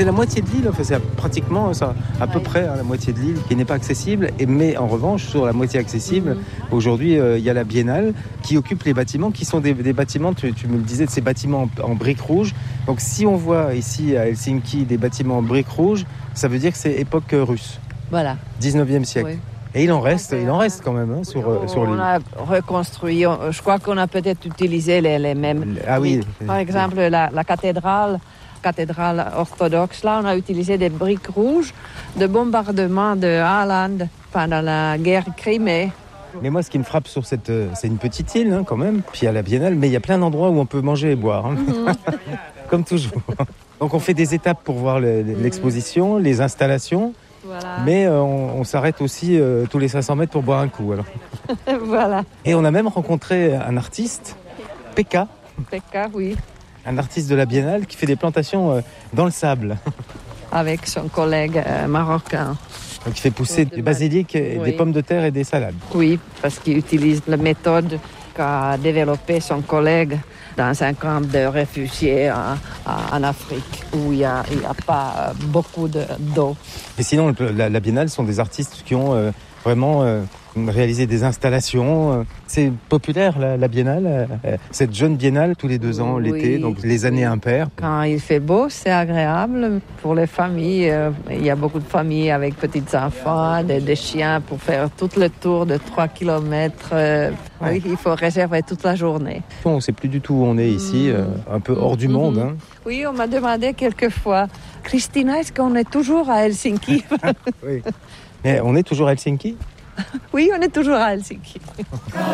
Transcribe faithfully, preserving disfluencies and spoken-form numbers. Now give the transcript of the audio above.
C'est la moitié de l'île, enfin, c'est pratiquement ça, à peu Ouais. près hein, la moitié de l'île qui n'est pas accessible. Et, mais en revanche, sur la moitié accessible, Mhm. aujourd'hui, euh, il y a la Biennale qui occupe les bâtiments, qui sont des, des bâtiments, tu, tu me le disais, de ces bâtiments en, en briques rouges. Donc si on voit ici à Helsinki des bâtiments en briques rouges, ça veut dire que c'est époque euh, russe, Voilà. dix-neuvième siècle. Oui. Et il en reste, il en reste quand même hein, sur, euh, sur On l'île. a reconstruit, on- je crois qu'on a peut-être utilisé les, les mêmes. Ah oui. Par exemple, la, la cathédrale, cathédrale orthodoxe, là, on a utilisé des briques rouges de bombardement de Haaland pendant la guerre Crimée. Mais moi, ce qui me frappe sur cette, euh, c'est une petite île hein, quand même. Puis il y a la Biennale, mais il y a plein d'endroits où on peut manger et boire, hein. Comme toujours. Donc on fait des étapes pour voir le- l'exposition, les installations, Voilà. mais euh, on, on s'arrête aussi euh, tous les cinq cents mètres pour boire un coup. Alors. Voilà. Et on a même rencontré un artiste, Pekka, Pekka, oui, un artiste de la Biennale qui fait des plantations euh, dans le sable. avec son collègue euh, marocain. Donc il fait pousser De des basiliques, et oui. des pommes de terre et des salades. Oui, parce qu'il utilise la méthode qu'a développée son collègue dans un camp de réfugiés en, en Afrique, où il n'y a, il y a pas beaucoup de, d'eau. Et sinon, le- la, la Biennale sont des artistes qui ont euh, vraiment euh, réalisé des installations. euh. C'est populaire, la, la Biennale, euh, cette jeune Biennale, tous les deux ans, Oui. l'été, donc les années impaires. Quand il fait beau, c'est agréable pour les familles. Euh, Il y a beaucoup de familles avec petits enfants, des, des chiens pour faire tout le tour de trois kilomètres. Euh, Ouais. Oui, il faut réserver toute la journée. On ne sait plus du tout où on est ici, euh, un peu hors du Mhm. monde. Hein. Oui, on m'a demandé quelquefois, Christina, est-ce qu'on est toujours à Helsinki? Oui. Mais on est toujours à Helsinki ? Oui, on est toujours à Helsinki.